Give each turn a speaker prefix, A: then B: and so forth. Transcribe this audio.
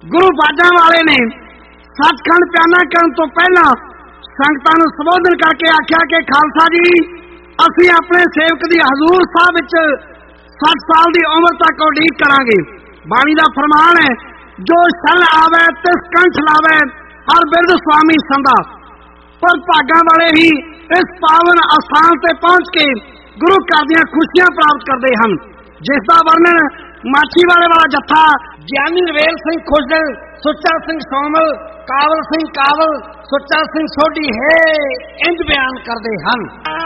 A: गुरु बाजा वाले ने सचखंड प्याना करन तो पहला संगतां नूं संबोधन करके आख्या कि खालसा जी, असीं अपने सेवक दी हजूर साहब विच 60 साल की उम्र तक उड़ीक करांगे। बाणी दा फरमान है, जो शन आवे तिस कंठ लावे, हर बिरद स्वामी संदा। पर भागां वाले ही इस पावन अस्थान ते पहुंच के गुरु घर दीआं खुशियां प्राप्त करते हैं, जिसका वर्णन माछीवाड़े वाला जत्था ज्ञानी रवेल सिंह खुशदिल, सुच्चा सिंह सोमल, कावल सिंह कावल, सुच्चा सिंह सोढी है इंज बयान करते हैं।